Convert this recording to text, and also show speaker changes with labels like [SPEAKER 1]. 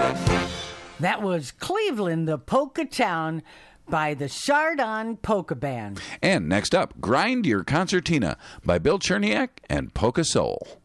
[SPEAKER 1] That was Cleveland, the Polka Town, by the Chardon Polka Band.
[SPEAKER 2] And next up, Grind Your Concertina by Bill Cherniak and Polka Soul.